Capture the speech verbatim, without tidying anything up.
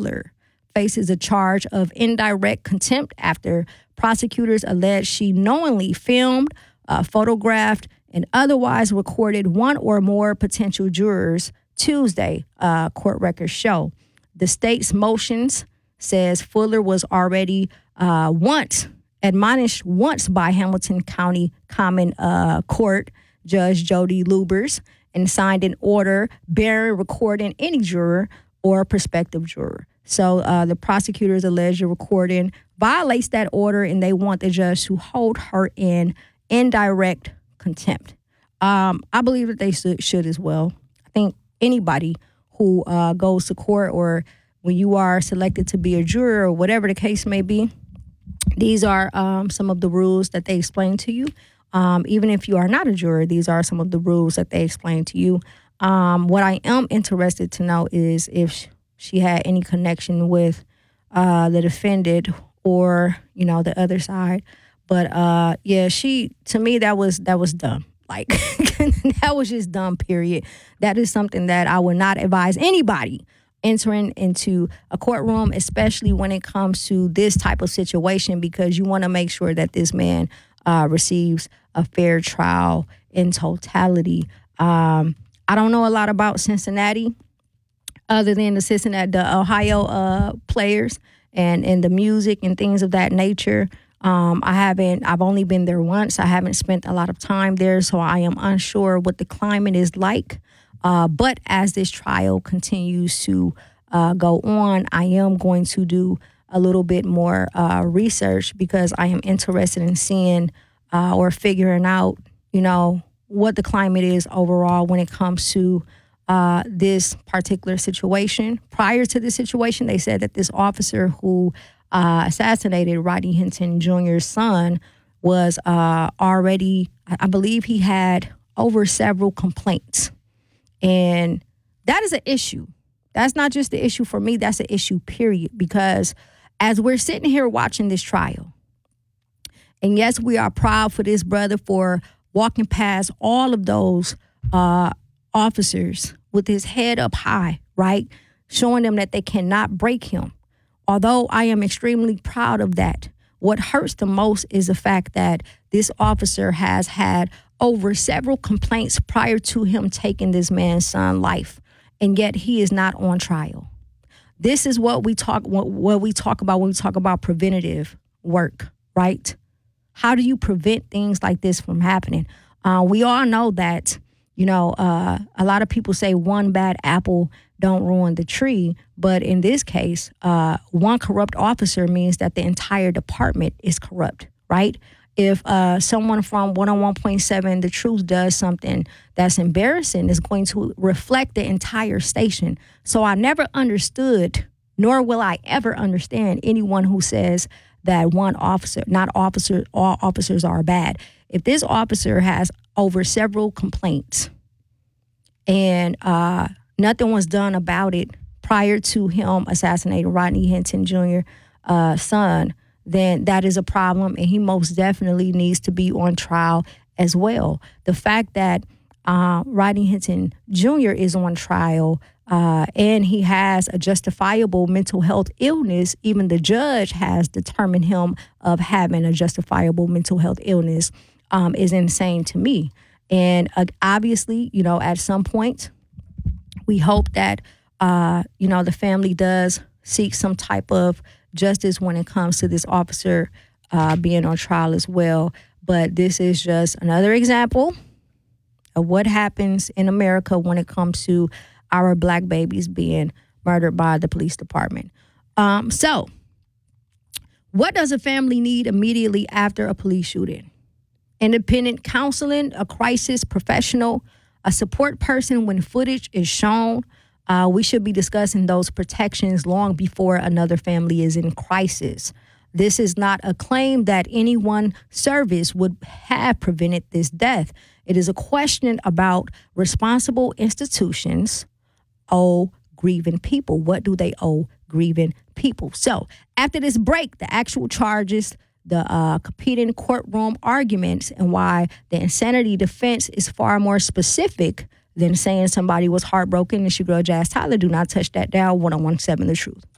Fuller faces a charge of indirect contempt after prosecutors allege she knowingly filmed, uh, photographed, and otherwise recorded one or more potential jurors. Tuesday, uh, court records show. The state's motions says Fuller was already uh, once admonished once by Hamilton County Common uh, Court Judge Jody Lubers and signed an order barring recording any juror or prospective juror. So uh, the prosecutors allege the recording violates that order, and they want the judge to hold her in indirect contempt. Um, I believe that they should, should as well. I think anybody who uh, goes to court, or when you are selected to be a juror or whatever the case may be, these are um, some of the rules that they explain to you. Um, even if you are not a juror, these are some of the rules that they explain to you. Um, what I am interested to know is if she had any connection with uh, the defendant or, you know, the other side. But uh, yeah, she, to me, that was that was dumb. Like, that was just dumb, period. That is something that I would not advise anybody entering into a courtroom, especially when it comes to this type of situation, because you want to make sure that this man uh, receives a fair trial in totality. Um, I don't know a lot about Cincinnati other than the Cincinnati, the Ohio uh, players and, and the music and things of that nature. Um, I haven't, I've only been there once. I haven't spent a lot of time there, so I am unsure what the climate is like. Uh, but as this trial continues to uh, go on, I am going to do a little bit more uh, research because I am interested in seeing uh, or figuring out, you know, what the climate is overall when it comes to uh, this particular situation. Prior to this situation, they said that this officer who uh, assassinated Rodney Hinton Junior's son was uh, already, I believe he had over several complaints. And that is an issue. That's not just the issue for me. That's an issue, period. Because as we're sitting here watching this trial, and yes, we are proud for this brother for walking past all of those uh, officers with his head up high, right? Showing them that they cannot break him. Although I am extremely proud of that, what hurts the most is the fact that this officer has had over several complaints prior to him taking this man's son's life, and yet he is not on trial. This is what we talk what, what we talk about when we talk about preventative work, right? How do you prevent things like this from happening? Uh, we all know that, you know, uh, a lot of people say one bad apple don't ruin the tree, but in this case, uh, one corrupt officer means that the entire department is corrupt, right? If uh, someone from one oh one point seven The Truth does something that's embarrassing, it's going to reflect the entire station. So I never understood, nor will I ever understand anyone who says that one officer, not officer, all officers are bad. If this officer has over several complaints and uh, nothing was done about it prior to him assassinating Rodney Hinton Junior's uh, son, then that is a problem, and he most definitely needs to be on trial as well. The fact that uh, Rodney Hinton Junior is on trial uh, and he has a justifiable mental health illness, even the judge has determined him of having a justifiable mental health illness, um, is insane to me. And uh, obviously, you know, at some point, we hope that, uh, you know, the family does seek some type of justice when it comes to this officer uh, being on trial as well. But this is just another example of what happens in America when it comes to our black babies being murdered by the police department. Um, so what does a family need immediately after a police shooting? Independent counseling, a crisis professional, a support person when footage is shown. Uh, we should be discussing those protections long before another family is in crisis. This is not a claim that any one service would have prevented this death. It is a question about responsible institutions owe grieving people. What do they owe grieving people? So after this break, the actual charges, the uh, competing courtroom arguments, and why the insanity defense is far more specific than saying somebody was heartbroken and she grudge ass Tyler. Do not touch that down. one oh one seven The Truth.